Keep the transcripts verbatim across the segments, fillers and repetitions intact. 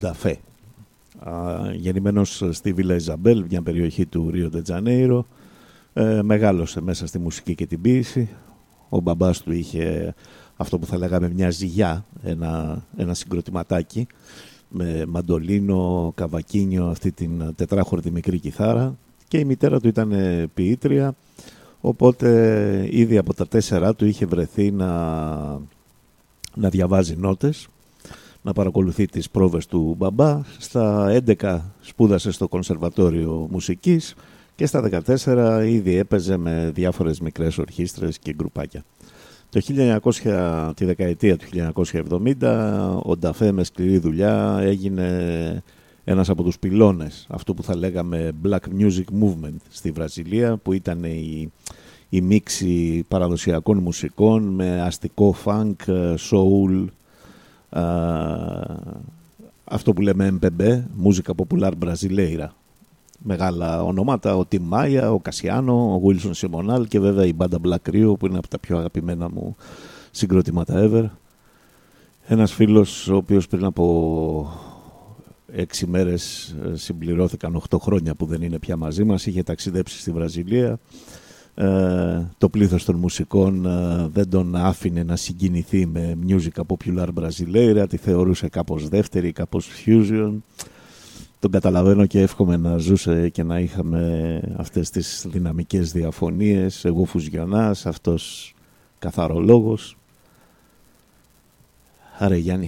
Νταφέ. Γεννημένος στη Βίλα Ιζαμπέλ, μια περιοχή του Ρίο ντε Τζανέιρο, ε, μεγάλωσε μέσα στη μουσική και την ποίηση. Ο μπαμπάς του είχε αυτό που θα λέγαμε μια ζυγιά, ένα, ένα συγκροτηματάκι με μαντολίνο, καβακίνιο, αυτή την τετράχορδη μικρή κιθάρα, και η μητέρα του ήταν ποιήτρια, οπότε ήδη από τα τέσσερα του είχε βρεθεί να, να διαβάζει νότες, να παρακολουθεί τις πρόβες του μπαμπά. Στα έντεκα σπούδασε στο Κονσερβατόριο Μουσικής και στα δεκατέσσερα ήδη έπαιζε με διάφορες μικρές ορχήστρες και γκρουπάκια. Το χίλια εννιακόσια, τη δεκαετία του χίλια εννιακόσια εβδομήντα, ο Νταφέ με σκληρή δουλειά έγινε ένας από τους πυλώνες αυτού που θα λέγαμε Black Music Movement στη Βραζιλία, που ήταν η, η μίξη παραδοσιακών μουσικών με αστικό funk, soul, α, αυτό που λέμε εμ πι μπι, μούζικα popular brasileira. Μεγάλα ονόματα, ο Τιμ Μάια, ο Κασιάνο, ο Γουίλσον Σιμονάλ και βέβαια η μπάντα Black Rio, που είναι από τα πιο αγαπημένα μου συγκροτήματα ever. Ένας φίλος ο οποίος πριν από έξι μέρες συμπληρώθηκαν οκτώ χρόνια που δεν είναι πια μαζί μας, είχε ταξιδέψει στη Βραζιλία. Ε, το πλήθος των μουσικών ε, δεν τον άφηνε να συγκινηθεί με music popular brasileira, τη θεωρούσε κάπως δεύτερη, κάπως fusion. Τον καταλαβαίνω και εύχομαι να ζούσε και να είχαμε αυτές τις δυναμικές διαφωνίες. Εγώ φουζιονάς, αυτός καθαρολόγος. Άρα Γιάννη.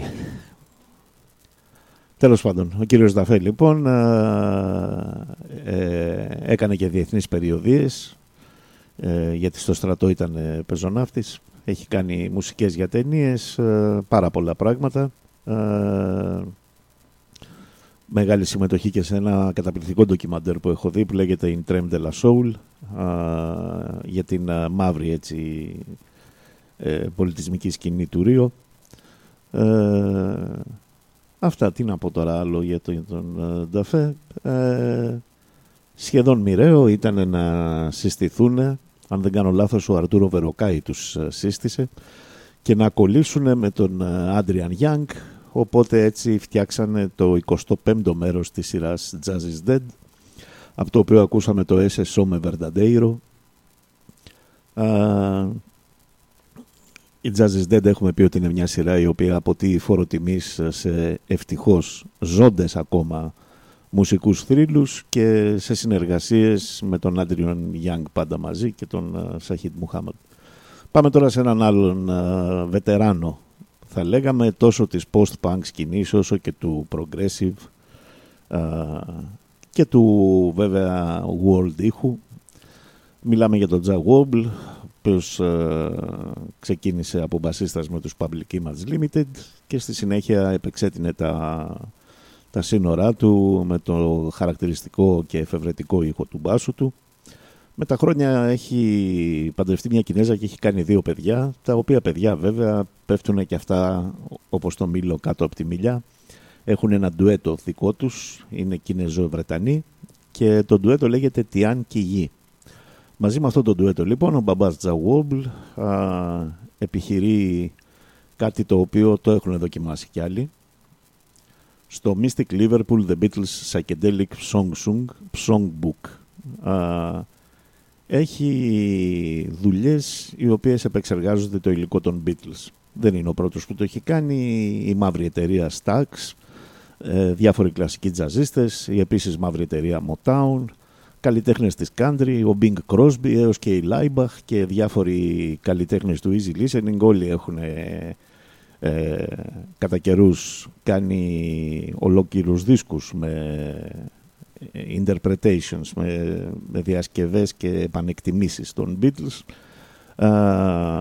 Τέλος πάντων, ο κύριος Νταφέ λοιπόν ε, έκανε και διεθνείς περιοδίες, ε, γιατί στο στρατό ήταν πεζοναύτης. Έχει κάνει μουσικές για ταινίες, ε, πάρα πολλά πράγματα. Ε, Μεγάλη συμμετοχή και σε ένα καταπληκτικό ντοκιμαντέρ που έχω δει που λέγεται In Trem de la Soul, α, για την α, μαύρη έτσι, ε, πολιτισμική σκηνή του Ρίο. Ε, αυτά, τι να πω τώρα άλλο για τον, τον Νταφέ. Ε, σχεδόν μοιραίο ήταν να συστηθούν, αν δεν κάνω λάθος ο Αρτούρο Βεροκάη τους σύστησε, και να κολλήσουν με τον Άντριαν Γιάνγκ. Οπότε έτσι φτιάξανε το εικοστό πέμπτο μέρος της σειράς Jazz is Dead, από το οποίο ακούσαμε το Ese Some Verdadeiro. Uh, η Jazz is Dead έχουμε πει ότι είναι μια σειρά η οποία αποτείει φόρο τιμής σε ευτυχώς ζώντες ακόμα μουσικούς θρύλους και σε συνεργασίες με τον Άντριον Γιάνγκ πάντα μαζί και τον Σαχίτ Μουχάμαντ. Πάμε τώρα σε έναν άλλον uh, βετεράνο, θα λέγαμε, τόσο της post-punk σκηνής όσο και του progressive uh, και του βέβαια world ήχου. Μιλάμε για τον Jack Wobble, ο οποίος uh, ξεκίνησε από μπασίστας με τους Public Image Limited και στη συνέχεια επεξέτεινε τα, τα σύνορά του με το χαρακτηριστικό και εφευρετικό ήχο του μπάσου του. Με τα χρόνια έχει παντρευτεί μια Κινέζα και έχει κάνει δύο παιδιά, τα οποία παιδιά βέβαια πέφτουν και αυτά όπως το μήλο κάτω από τη μιλιά. Έχουν ένα ντουέτο δικό τους, είναι Κινεζο-Βρετανοί, και το ντουέτο λέγεται Τιάν και Γη. Μαζί με αυτό το ντουέτο λοιπόν ο μπαμπάς Jack Wobble επιχειρεί κάτι το οποίο το έχουν δοκιμάσει κι άλλοι. Στο Mystic Liverpool The Beatles Psychedelic Song, Songbook α, έχει δουλειές οι οποίες επεξεργάζονται το υλικό των Beatles. Δεν είναι ο πρώτος που το έχει κάνει, η μαύρη εταιρεία Stax, ε, διάφοροι κλασικοί τζαζίστες, η επίσης μαύρη εταιρεία Motown, καλλιτέχνες της Country, ο Bing Crosby έως και η Laibach και διάφοροι καλλιτέχνες του Easy Listening. Όλοι έχουν ε, ε, κατά καιρούς κάνει ολόκληρους δίσκους με interpretations, με, με διασκευές και επανεκτιμήσεις των Beatles. Α,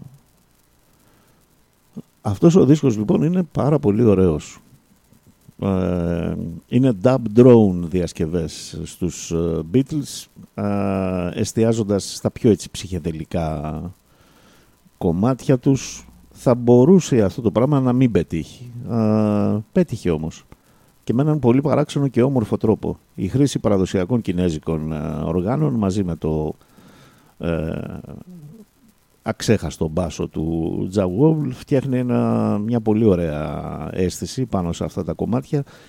αυτός ο δίσκος λοιπόν είναι πάρα πολύ ωραίος. Α, είναι dub drone διασκευές στους Beatles, α, εστιάζοντας στα πιο έτσι ψυχεδελικά κομμάτια τους. Θα μπορούσε αυτό το πράγμα να μην πετύχει. Α, πέτυχε όμως. Και με έναν πολύ παράξενο και όμορφο τρόπο. Η χρήση παραδοσιακών κινέζικων ε, οργάνων μαζί με το ε, αξέχαστο μπάσο του Τζακ Βόμπλ φτιάχνει ένα, μια πολύ ωραία αίσθηση πάνω σε αυτά τα κομμάτια